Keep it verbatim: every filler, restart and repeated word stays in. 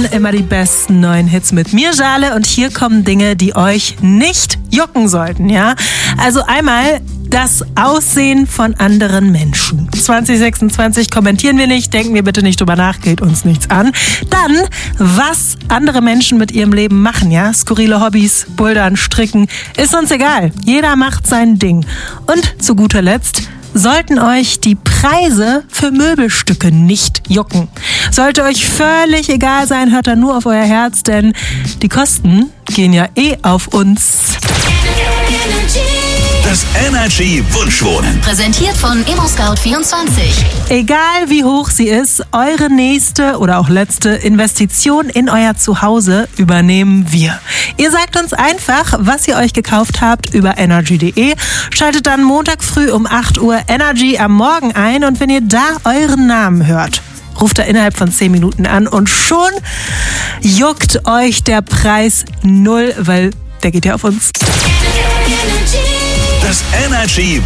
immer die besten neuen Hits mit mir, Jale, und hier kommen Dinge, die euch nicht jucken sollten, ja? Also einmal das Aussehen von anderen Menschen. zwanzig sechsundzwanzig kommentieren wir nicht, denken wir bitte nicht drüber nach, geht uns nichts an. Dann, was andere Menschen mit ihrem Leben machen, ja? Skurrile Hobbys, Bouldern, Stricken, ist uns egal. Jeder macht sein Ding. Und zu guter Letzt, sollten euch die Preise für Möbelstücke nicht jucken. Sollte euch völlig egal sein, hört dann nur auf euer Herz, denn die Kosten gehen ja eh auf uns. Das Energy Wunschwohnen. Präsentiert von ImmoScout vierundzwanzig. Egal wie hoch sie ist, eure nächste oder auch letzte Investition in euer Zuhause übernehmen wir. Ihr sagt uns einfach, was ihr euch gekauft habt über energy punkt de. Schaltet dann Montag früh um acht Uhr Energy am Morgen ein und wenn ihr da euren Namen hört, ruft er innerhalb von zehn Minuten an und schon juckt euch der Preis null, weil der geht ja auf uns. Das Energy